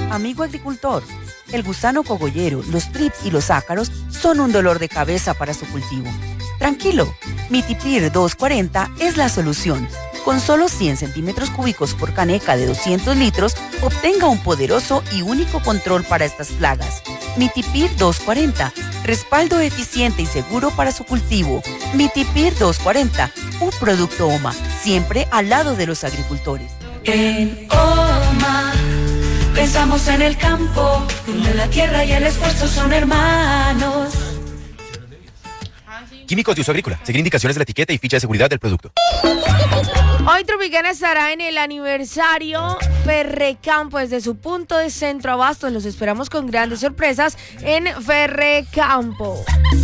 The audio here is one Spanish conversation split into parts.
Amigo agricultor, el gusano cogollero, los trips y los ácaros son un dolor de cabeza para su cultivo. Tranquilo, Mitipir 240 es la solución. Con solo 100 centímetros cúbicos por caneca de 200 litros, obtenga un poderoso y único control para estas plagas. Mitipir 240, respaldo eficiente y seguro para su cultivo. Mitipir 240, un producto OMA, siempre al lado de los agricultores. En OMA pensamos en el campo, donde la tierra y el esfuerzo son hermanos. Químicos de uso agrícola. Seguir indicaciones de la etiqueta y ficha de seguridad del producto. Hoy Tropicana estará en el aniversario Ferrecampo desde su punto de centro Abastos. Los esperamos con grandes sorpresas en Ferrecampo.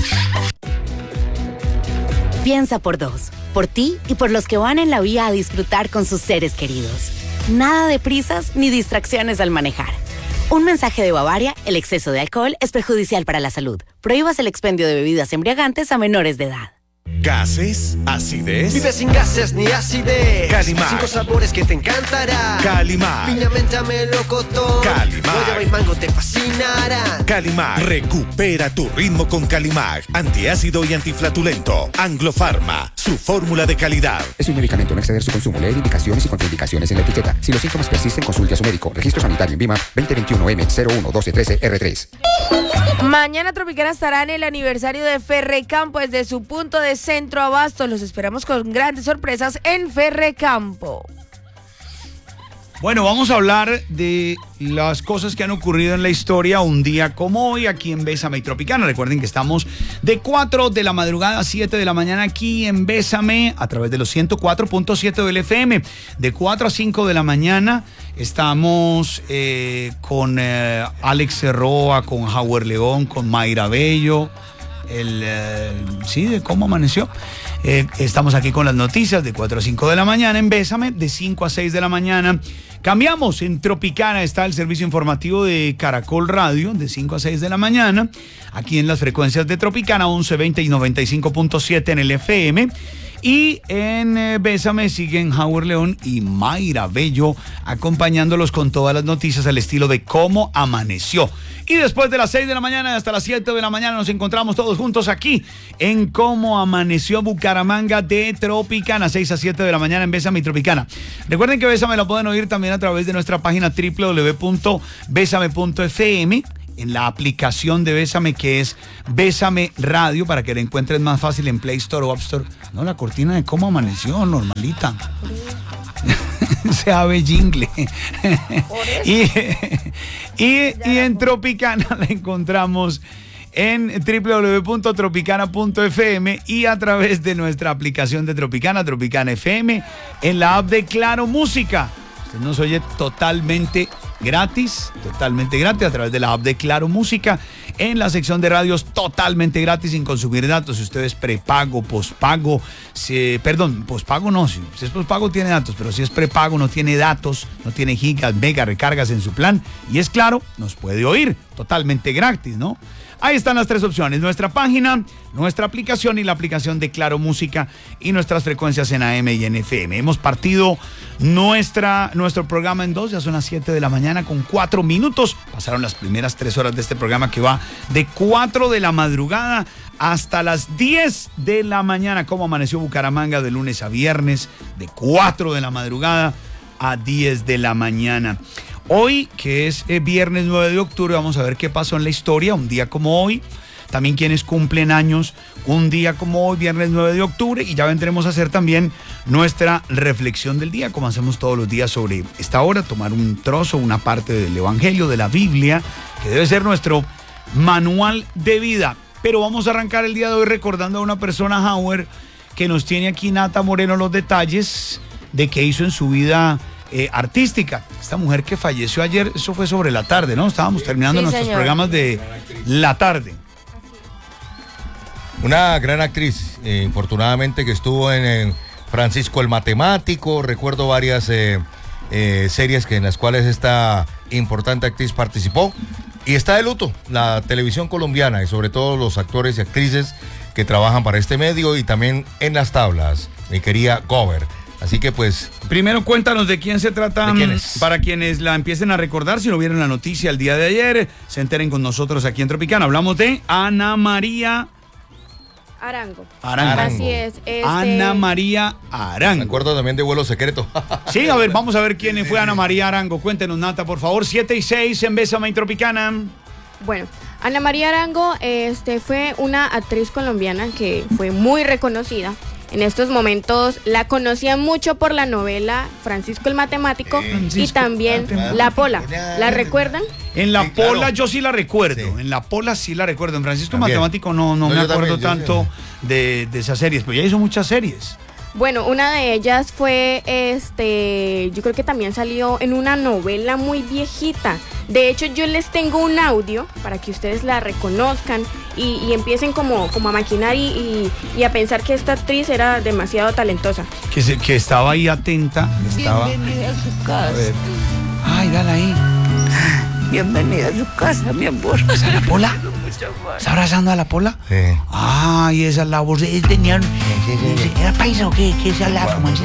Piensa por dos, por ti y por los que van en la vía a disfrutar con sus seres queridos. Nada de prisas ni distracciones al manejar. Un mensaje de Bavaria: el exceso de alcohol es perjudicial para la salud. Prohíbas el expendio de bebidas embriagantes a menores de edad. ¿Gases? ¿Acidez? Vive sin gases ni acidez. Calimar. 5 sabores que te encantará. Calimar. Piña, menta, melocotón. Calimar. Guayaba y mango te fascinará. Calimar. Recupera tu ritmo con Calimar. Antiácido y antiflatulento. Anglofarma. Su fórmula de calidad. Es un medicamento, no exceder su consumo. Leer indicaciones y contraindicaciones en la etiqueta. Si los síntomas persisten, consulte a su médico. Registro sanitario en VIMA 2021M011213R3. Mañana Tropicana estará en el aniversario de Ferrecampo desde su punto de centro Abastos. Los esperamos con grandes sorpresas en Ferrecampo. Bueno, vamos a hablar de las cosas que han ocurrido en la historia un día como hoy aquí en Bésame y Tropicana. Recuerden que estamos de 4 de la madrugada a 7 de la mañana aquí en Bésame a través de los 104.7 del FM. De 4 a 5 de la mañana estamos con Alex Roa, con Howard León, con Mayra Bello. De cómo amaneció. Estamos aquí con las noticias de 4 a 5 de la mañana en Bésame, de 5 a 6 de la mañana. Cambiamos, en Tropicana está el servicio informativo de Caracol Radio, de 5 a 6 de la mañana, aquí en las frecuencias de Tropicana, 1120 y 95.7 en el FM. Y en Bésame siguen Howard León y Mayra Bello acompañándolos con todas las noticias al estilo de cómo amaneció. Y después de las 6 de la mañana hasta las 7 de la mañana nos encontramos todos juntos aquí en Cómo Amaneció Bucaramanga de Tropicana, 6 a 7 de la mañana en Bésame y Tropicana. Recuerden que Bésame lo pueden oír también a través de nuestra página www.besame.fm, en la aplicación de Bésame que es Bésame Radio, para que la encuentres más fácil en Play Store o App Store. No, la cortina de Cómo Amaneció, normalita. Se ave jingle. y en Tropicana la encontramos en www.tropicana.fm y a través de nuestra aplicación de Tropicana, Tropicana FM, en la app de Claro Música. Usted nos oye totalmente gratis a través de la app de Claro Música, en la sección de radios totalmente gratis, sin consumir datos. Si usted es prepago, pospago, pospago no, si es pospago tiene datos, pero si es prepago no tiene datos, no tiene gigas, megas, recargas en su plan y es Claro, nos puede oír totalmente gratis, ¿no? Ahí están las 3 opciones: nuestra página, nuestra aplicación y la aplicación de Claro Música, y nuestras frecuencias en AM y en FM. Hemos partido nuestro programa en 2, ya son las 7 de la mañana con 4 minutos. Pasaron las primeras 3 horas de este programa que va de 4 de la madrugada hasta las 10 de la mañana. Cómo amaneció Bucaramanga de lunes a viernes, de 4 de la madrugada a 10 de la mañana. Hoy, que es viernes 9 de octubre, vamos a ver qué pasó en la historia un día como hoy. También quienes cumplen años un día como hoy, viernes 9 de octubre. Y ya vendremos a hacer también nuestra reflexión del día, como hacemos todos los días sobre esta hora, tomar un trozo, una parte del Evangelio, de la Biblia, que debe ser nuestro manual de vida. Pero vamos a arrancar el día de hoy recordando a una persona, Howard, que nos tiene aquí Nata Moreno los detalles de qué hizo en su vida artística. Esta mujer que falleció ayer, eso fue sobre la tarde, ¿no? Estábamos terminando nuestros programas de la tarde. Una gran actriz, infortunadamente, que estuvo en Francisco el Matemático. Recuerdo varias series en las cuales esta importante actriz participó. Y está de luto la televisión colombiana y sobre todo los actores y actrices que trabajan para este medio y también en las tablas. Mi querida Gober, Así que pues... Primero cuéntanos de quién se trata, ¿De quién es? para quienes la empiecen a recordar, si no vieron la noticia el día de ayer, se enteren con nosotros aquí en Tropicana. Hablamos de Ana María Arango. Así es. Ana María Arango. Me acuerdo también de Vuelo Secreto. Sí, a ver, vamos a ver quién fue Ana María Arango. Cuéntenos, Nata, por favor. 7 y 6 en Bésame en Tropicana. Bueno, Ana María Arango fue una actriz colombiana que fue muy reconocida. En estos momentos la conocían mucho por la novela Francisco el Matemático y también La Pola. ¿La recuerdan? En La Sí, Pola claro. yo sí la recuerdo. Sí. En La Pola sí la recuerdo. En Francisco También. Matemático no me yo acuerdo también, tanto de esas series, pero ya hizo muchas series. Bueno, una de ellas fue, yo creo que también salió en una novela muy viejita. De hecho, yo les tengo un audio para que ustedes la reconozcan y empiecen como a maquinar y a pensar que esta actriz era demasiado talentosa. Que estaba ahí atenta. Estaba... Bienvenida a su casa. A ver. Ay, dale ahí. Bienvenida a su casa, mi amor. ¿Esa es La Pola? ¿Está abrazando a La Pola? Sí. Ay, esa es la voz. Tenían... ¿Era paisa o qué? ¿Qué se hablaba como así?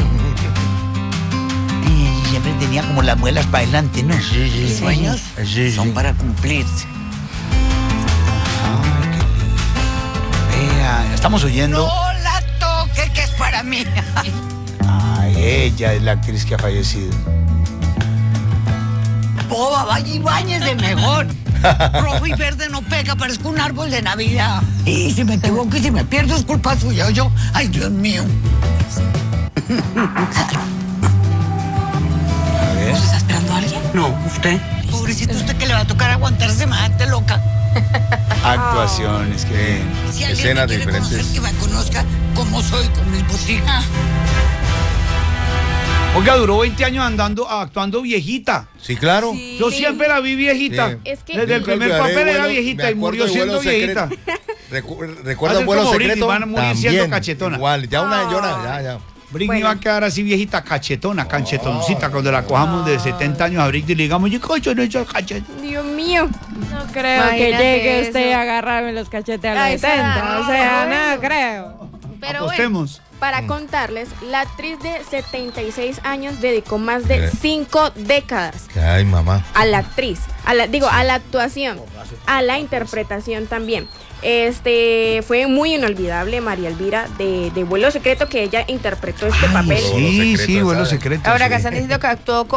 Siempre tenía como las muelas para adelante, ¿no? Los sueños son para cumplirse. Ay, qué lindo. Vea, estamos oyendo... No la toque, que es para mí. Ay, ella es la actriz que ha fallecido. Boba, vaya y báñese mejor. Rojo y verde no pega, parezco un árbol de Navidad. Y si me equivoco y si me pierdo es culpa suya. Yo, ay, Dios mío. ¿Está esperando a alguien? No, usted. Pobrecito, usted que le va a tocar aguantar semejante loca. Actuaciones, que... Si alguien Escenas me quiere diferentes. conocer, que me conozca como soy con mis botinas. Oiga, duró 20 años actuando viejita. Sí, claro. Yo siempre la vi viejita. Sí. Es que Desde el primer Nunca papel olvidaré era Vuelo- viejita me y murió acuerdo de siendo Vuelo viejita. Secreto. Va a ¿Recuerda ser Vuelo como Britney, Secreto? van a morir siendo cachetona. Igual, ya una llora, ya. Britney va a quedar así viejita, cachetona, cachetoncita. Cuando la cojamos de 70 años a Britney, le digamos, yo cocho, no he hecho cachetón. Dios mío. No creo que Imagínate llegue eso. usted a agarrarme los cachetes a Ay, los 70. será. O sea, no creo. Pero Apostemos. bueno, para contarles, la actriz de 76 años dedicó más de 5 décadas Ay, mamá. a la actriz, a la actuación, a la interpretación también. Fue muy inolvidable María Elvira de Vuelo Secreto, que ella interpretó este papel. Sí, Vuelo Secreto. Ahora sí. acá están diciendo que actuó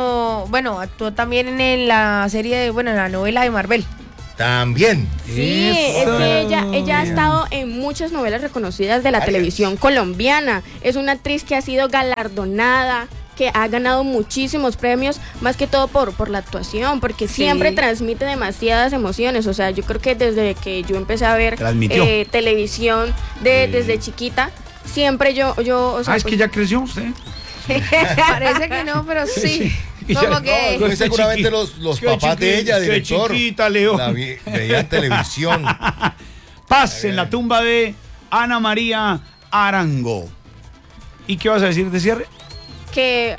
actuó también en la serie en la novela de Marvel. También. Sí, es que ella ha estado en muchas novelas reconocidas de la televisión colombiana. Es una actriz que ha sido galardonada, que ha ganado muchísimos premios, más que todo por la actuación, porque siempre transmite demasiadas emociones. O sea, yo creo que desde que yo empecé a ver televisión desde chiquita, siempre yo o sea, es que ya creció usted. Parece que no, pero sí. Como que... No, seguramente los papás de ella, director, chiquita, Leo. veían televisión. Paz en la tumba de Ana María Arango. ¿Y qué vas a decir de cierre? Que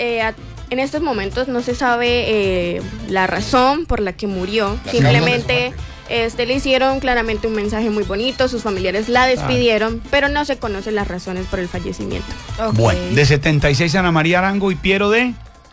en estos momentos no se sabe la razón por la que murió. Simplemente le hicieron claramente un mensaje muy bonito, sus familiares la despidieron, pero no se conocen las razones por el fallecimiento. Bueno, de 76 Ana María Arango y Piero de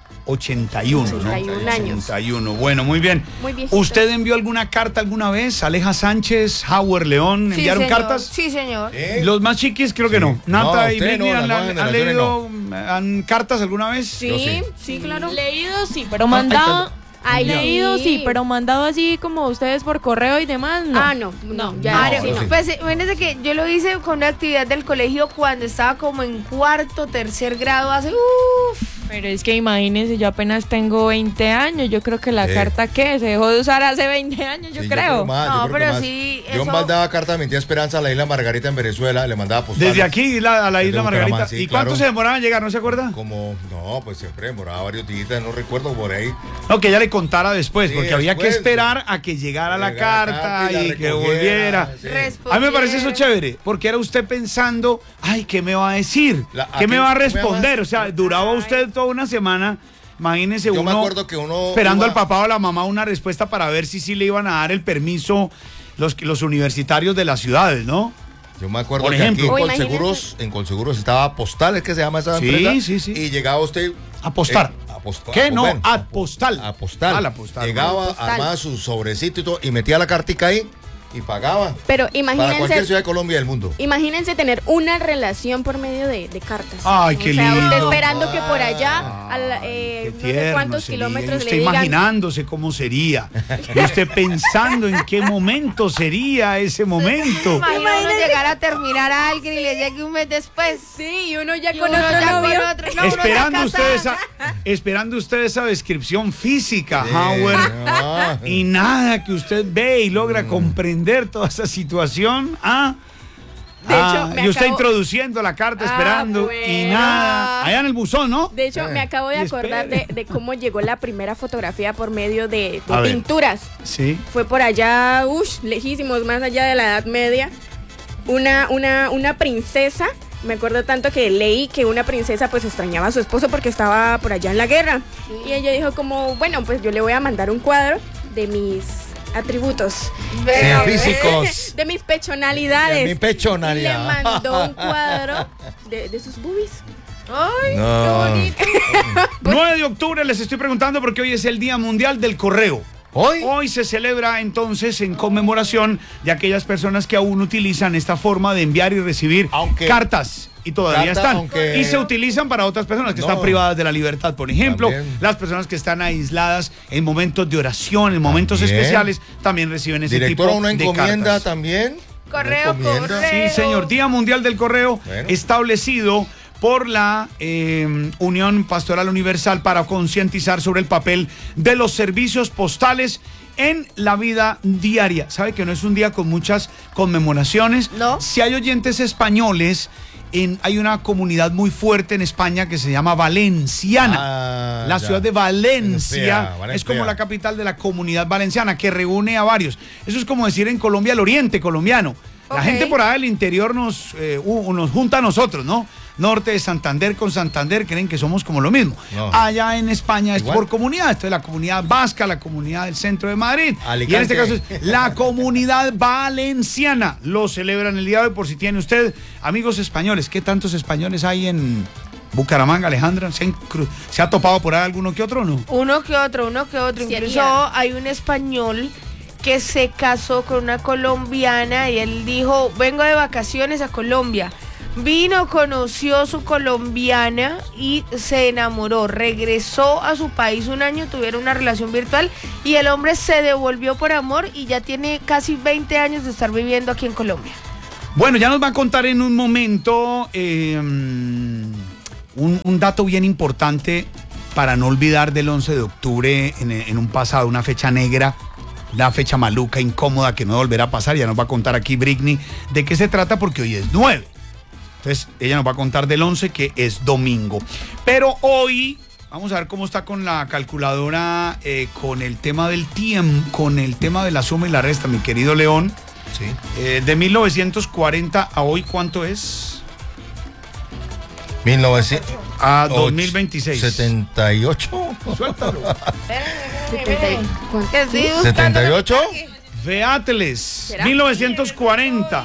81, 81 años. 81, bueno, muy bien. Muy viejito. ¿Usted envió alguna carta alguna vez? Aleja Sánchez, Howard León, Sí, ¿enviaron señor. cartas? Sí, señor. Los más chiquis creo que no. Nata y usted Britney no, las nuevas han generaciones leído cartas alguna vez? Sí, claro. Leído sí, pero mandado... Ay, leído sí. sí, pero mandado así como ustedes por correo y demás, no. Ah, no, ya Ah, sí, no. Pues imagínense que yo lo hice con una actividad del colegio cuando estaba como en cuarto, tercer grado, hace Pero es que imagínense, yo apenas tengo 20 años, yo creo que la carta que se dejó de usar hace 20 años, yo creo. Yo creo sí, Yo mandaba carta de mi tía Esperanza a la isla Margarita en Venezuela, le mandaba postales. Desde aquí a la isla Margarita. Sí, ¿Y cuánto se demoraba en llegar? ¿No se acuerda? Pues siempre demoraba varios días, no recuerdo por ahí. No, que ella le contara después, Sí, porque había que después, esperar a que llegara la carta y que recogiera, volviera. sí. A mí me parece eso chévere, porque era usted pensando, ay, ¿qué me va a decir? ¿Qué me va a responder? O sea, duraba usted toda una semana. Imagínese Yo me uno acuerdo que uno esperando iba- al papá o a la mamá una respuesta para ver si sí le iban a dar el permiso los universitarios de las ciudades, ¿no? Yo me acuerdo Por que ejemplo. aquí en Colseguros estaba Postal, es que se llama esa empresa. Sí. Y llegaba usted... Apostar. ¿Qué? No, Apostal. Apostal. Apostal. Llegaba, Apostal. armaba su sobrecito y todo, y metía la cartica ahí y pagaba. Pero Para cualquier imagínense, ciudad de Colombia y del mundo. imagínense tener una relación por medio de cartas. Ay, qué O sea, lindo. usted esperando que por allá, Qué no sé tierno cuántos sería. kilómetros Y le usted digan. imaginándose cómo sería. Y usted pensando en qué momento sería ese momento. Imagina uno llegar a terminar a alguien y le llegue un mes después. Sí, y uno ya Y con uno otro ya con novio. otro. No, uno Esperando ya usted, casado. esperando usted esa descripción física, Sí, Howard. no. Y nada que usted ve y logra comprender toda esa situación. De hecho, me y usted acabo- introduciendo la carta, esperando y nada. Allá en el buzón, ¿no? De hecho, me acabo de Y acordar de cómo llegó la primera fotografía por medio de A ver. pinturas. Sí. Fue por allá, lejísimos, más allá de la Edad Media. Una princesa. Me acuerdo tanto que leí que una princesa pues extrañaba a su esposo porque estaba por allá en la guerra. Y ella dijo como, bueno, pues yo le voy a mandar un cuadro de mis atributos. Físicos. De mis pechonalidades. De mi pechonalidad. Y le mandó un cuadro de sus boobies. Ay, No. qué bonito. 9 de octubre les estoy preguntando porque hoy es el Día Mundial del Correo. ¿Hoy? Se celebra entonces en conmemoración de aquellas personas que aún utilizan esta forma de enviar y recibir cartas. Y todavía Carta, están. aunque- Y se utilizan para otras personas que No. están privadas de la libertad. Por ejemplo, También. las personas que están aisladas en momentos de oración, en momentos También. especiales, también reciben ese Directora, tipo una de encomienda cartas. también. Correo, Una encomienda. correo. Sí, señor. Día Mundial del Correo Bueno. establecido por la Unión Pastoral Universal para concientizar sobre el papel de los servicios postales en la vida diaria. Sabe que no es un día con muchas conmemoraciones. No. Si hay oyentes españoles, hay una comunidad muy fuerte en España que se llama Valenciana. La ya. ciudad de Valencia Valencia. es como la capital de la comunidad valenciana que reúne a varios. Eso es como decir en Colombia el oriente colombiano. La Ok. gente por ahí del interior nos junta a nosotros, ¿no? Norte de Santander con Santander creen que somos como lo mismo. No. Allá en España es Igual. por comunidad. Esto es la comunidad vasca, la comunidad del centro de Madrid. Alicante. Y en este caso es la comunidad valenciana. Lo celebran el día de hoy por si tiene usted amigos españoles. ¿Qué tantos españoles hay en Bucaramanga, Alejandra? ¿Se ha topado por ahí alguno que otro o no? Uno que otro. Sí, Incluso haría. hay un español que se casó con una colombiana y él dijo, vengo de vacaciones a Colombia. Vino, conoció su colombiana y se enamoró. Regresó a su país un año, tuvieron una relación virtual y el hombre se devolvió por amor y ya tiene casi 20 años de estar viviendo aquí en Colombia. Bueno, ya nos va a contar en un momento un dato bien importante para no olvidar del 11 de octubre en un pasado, una fecha negra, una fecha maluca, incómoda, que no volverá a pasar. Ya nos va a contar aquí Britney de qué se trata porque hoy es 9. Entonces, ella nos va a contar del 11, que es domingo. Pero hoy, vamos a ver cómo está con la calculadora, con el tema del tiempo, con el tema de la suma y la resta, mi querido León. Sí. De 1940 a hoy, ¿cuánto es? 1900. A 2026. 78. Suéltalo. Que sí, buscando 78. Veáteles. ¿Será? 1940.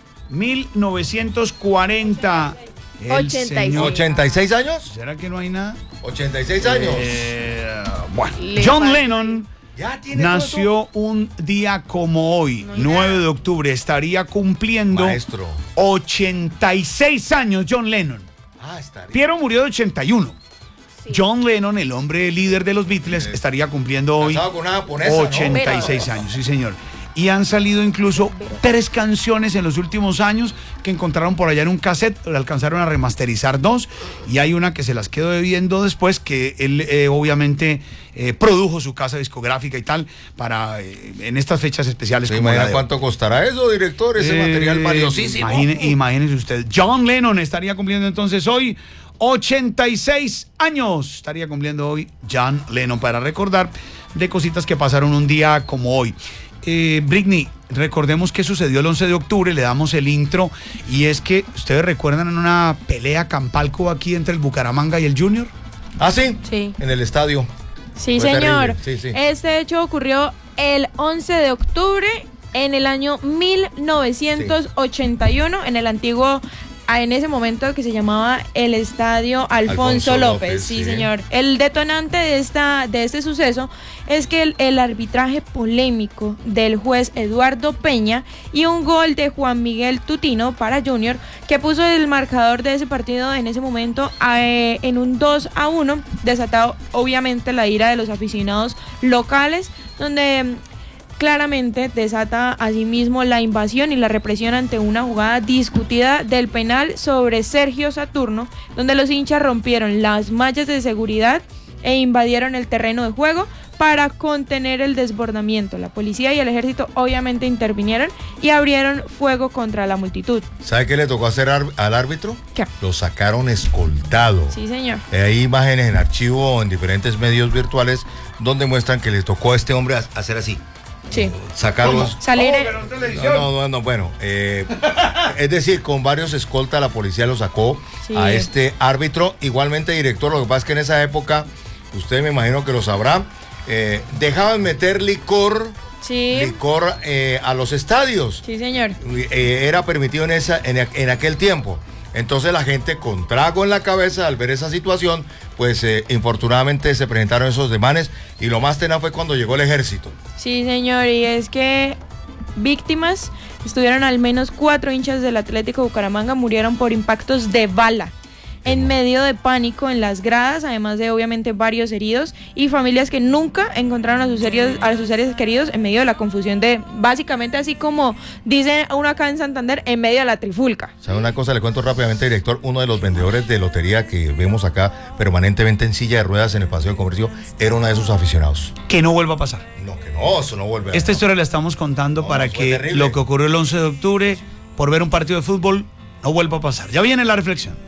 1940. El 86. señor- 86 años. ¿Será que no hay nada? 86 años. Bueno, Le John falta. Lennon Ya tiene nació un día como hoy, 9 de octubre. Estaría cumpliendo Maestro. 86 años John Lennon. Estaría. Piero murió de 81. John Lennon, el hombre líder de los Beatles, estaría cumpliendo hoy Casado con una japonesa, ¿no? 86 años, sí señor. Y han salido incluso 3 canciones en los últimos años que encontraron por allá en un cassette, le alcanzaron a remasterizar 2 y hay una que se las quedó debiendo después que él obviamente produjo su casa discográfica y tal para en estas fechas especiales. ¿Se como la imagina de hoy. cuánto costará eso, director? Ese material valiosísimo. Imagínese usted. John Lennon estaría cumpliendo entonces hoy 86 años. Estaría cumpliendo hoy John Lennon para recordar de cositas que pasaron un día como hoy. Britney, recordemos qué sucedió el 11 de octubre, le damos el intro y es que, ¿ustedes recuerdan en una pelea campal que hubo aquí entre el Bucaramanga y el Junior? ¿Ah, sí? Sí. En el estadio. Sí, Fue señor. terrible, sí, sí. Este hecho ocurrió el 11 de octubre en el año 1981, en el antiguo, en ese momento que se llamaba el Estadio Alfonso López. Sí, señor. El detonante de este suceso es que el arbitraje polémico del juez Eduardo Peña y un gol de Juan Miguel Tutino para Junior, que puso el marcador de ese partido en ese momento en un 2-1, desatado obviamente la ira de los aficionados locales, donde claramente desata asimismo la invasión y la represión ante una jugada discutida del penal sobre Sergio Saturno, donde los hinchas rompieron las mallas de seguridad e invadieron el terreno de juego para contener el desbordamiento. La policía y el ejército obviamente intervinieron y abrieron fuego contra la multitud. ¿Sabe qué le tocó hacer al árbitro? ¿Qué? Lo sacaron escoltado. Sí, señor. Hay imágenes en archivo en diferentes medios virtuales donde muestran que le tocó a este hombre hacer así. Sí. Sacarlos. Salir. No, bueno. Es decir, con varios escoltas la policía lo sacó a este árbitro. Igualmente, director, lo que pasa es que en esa época, usted me imagino que lo sabrá, dejaban meter licor a los estadios. Sí, señor. Era permitido en aquel tiempo. Entonces la gente con trago en la cabeza al ver esa situación, pues infortunadamente se presentaron esos demanes y lo más tenaz fue cuando llegó el ejército. Sí, señor, y es que víctimas estuvieron al menos 4 hinchas del Atlético Bucaramanga, murieron por impactos de bala en medio de pánico en las gradas, además de obviamente varios heridos y familias que nunca encontraron a sus seres queridos en medio de la confusión de, básicamente así como dice uno acá en Santander, en medio de la trifulca. ¿Sabe una cosa? Le cuento rápidamente, director, uno de los vendedores de lotería que vemos acá permanentemente en silla de ruedas en el Paseo de Comercio era uno de sus aficionados. Que no vuelva a pasar. No, eso no vuelve a pasar. Esta historia la estamos contando para que lo que ocurrió el 11 de octubre por ver un partido de fútbol no vuelva a pasar. Ya viene la reflexión.